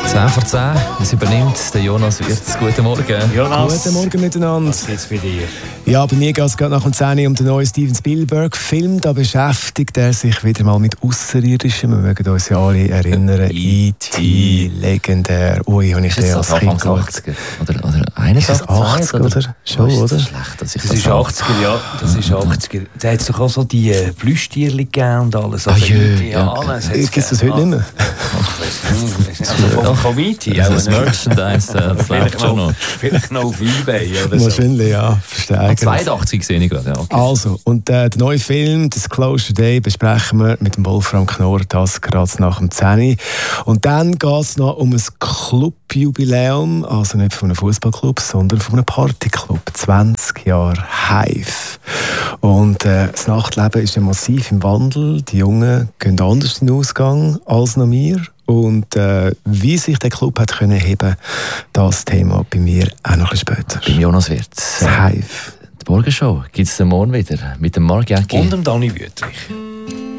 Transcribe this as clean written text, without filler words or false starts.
10 vor 10, es übernimmt der Jonas Wirtz. Guten Morgen. Jonas. Guten Morgen miteinander. Was geht's bei dir? Ja, bei mir geht es gerade nach dem 10 um den neuen Steven Spielberg-Film. Da beschäftigt er sich wieder mal mit Außerirdischen. Wir mögen uns ja alle erinnern. E.T. legendär. Ui, habe ich den als Kind geschaut. Oder 81 oder? Schon, oder? Das ist schlecht, dass ich Das ist 80er, ja. Das ist 80er. Da hat es doch auch so die Plüschtierchen gegeben und alles. Also Gibt es das heute nicht mehr? Also von Viti. Das Merchandise, das läuft schon noch. Vielleicht noch auf eBay oder so. Wahrscheinlich, ja. Verstärken. 82 sehe ich gerade, ja. Okay. Also, und den neuen Film, Disclosure Day, besprechen wir mit dem Wolfram Knorr, das gerade nach dem 10. Und dann geht es noch um ein Clubjubiläum, also nicht von einem Fußballclub, sondern von einem Partyclub. 20 Jahre Hive. Und das Nachtleben ist ja massiv im Wandel. Die Jungen gehen anders in den Ausgang als noch wir. Und wie sich der Club hat können heben, das Thema bei mir auch noch ein bisschen später. Beim Jonas Wirtz. Hive. Die Morgenshow gibt es morgen wieder mit dem Marc Jäcki. Und dem Dani Wüttrich.